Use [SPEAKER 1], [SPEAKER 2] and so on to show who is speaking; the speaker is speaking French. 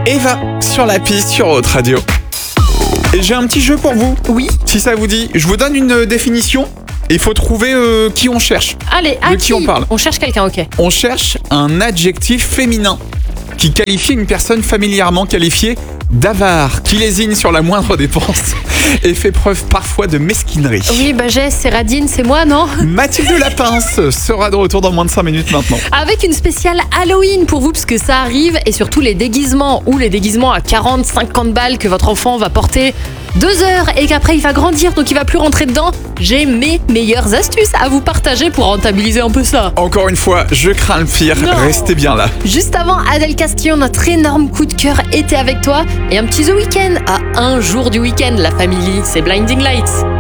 [SPEAKER 1] Eva sur la piste sur Haute Radio. Et j'ai un petit jeu pour vous.
[SPEAKER 2] Oui.
[SPEAKER 1] Si ça vous dit, je vous donne une définition. Il faut trouver qui on cherche.
[SPEAKER 2] Allez,
[SPEAKER 1] de qui on parle.
[SPEAKER 2] On cherche quelqu'un, ok.
[SPEAKER 1] On cherche un adjectif féminin qui qualifie une personne familièrement qualifiée d'avare, qui lésine sur la moindre dépense et fait preuve parfois de mesquinerie.
[SPEAKER 2] Oui, Jess, c'est Radine, c'est moi, non?
[SPEAKER 1] Mathilde Lapince sera de retour dans moins de 5 minutes maintenant.
[SPEAKER 2] Avec une spéciale Halloween pour vous, parce que ça arrive, et surtout les déguisements, ou les déguisements à 40, 50 balles que votre enfant va porter 2 heures et qu'après il va grandir, donc il va plus rentrer dedans. J'ai mes meilleures astuces à vous partager pour rentabiliser un peu ça.
[SPEAKER 1] Encore une fois, je crains le pire,
[SPEAKER 2] Non.
[SPEAKER 1] restez bien là.
[SPEAKER 2] Juste avant, Adèle Castillon, notre énorme coup de cœur était avec toi. Et un petit The Weeknd à un jour du week-end. La famille, c'est Blinding Lights.